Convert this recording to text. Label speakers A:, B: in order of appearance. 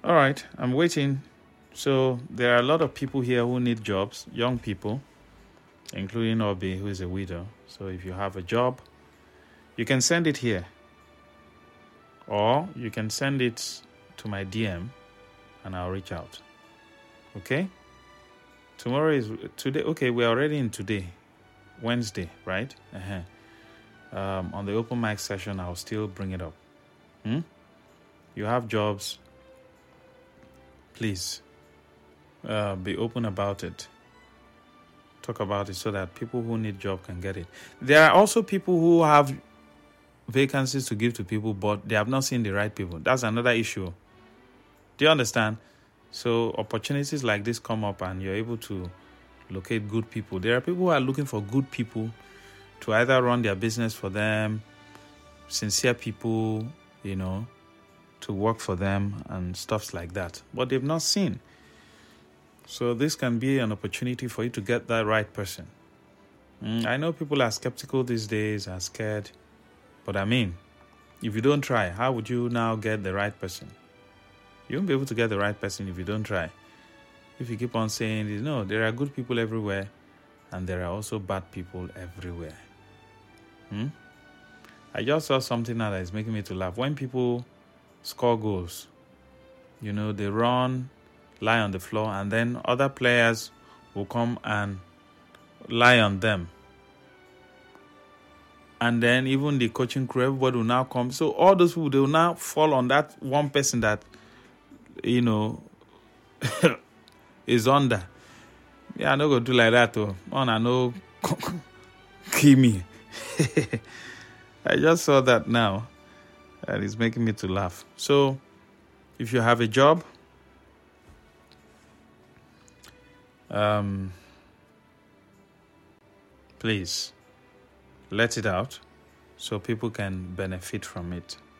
A: All right, I'm waiting. So there are a lot of people here who need jobs, young people, including Obi, who is a widow. So if you have a job, you can send it here. Or you can send it to my DM and I'll reach out. Okay? Tomorrow is today. Okay, we're already in today, Wednesday, right? On the open mic session, I'll still bring it up. You have jobs, please be open about it. Talk about it so that people who need job can get it. There are also people who have vacancies to give to people, but they have not seen the right people. That's another issue. Do you understand? So opportunities like this come up and you're able to locate good people. There are people who are looking for good people to either run their business for them, sincere people, to work for them and stuff like that. But they've not seen. So this can be an opportunity for you to get that right person. I know people are skeptical these days, are scared. But I mean, if you don't try, how would you now get the right person? You won't be able to get the right person if you don't try. If you keep on saying, no, there are good people everywhere and there are also bad people everywhere. I just saw something now that is making me to laugh. When people score goals, they run, lie on the floor, and then other players will come and lie on them. And then even the coaching crew, everybody will now come. So all those people, they will now fall on that one person that, is under. Yeah, I'm not going to do like that, though. I know, kill me. I just saw that now. And it's making me to laugh. So, if you have a job, please let it out so people can benefit from it.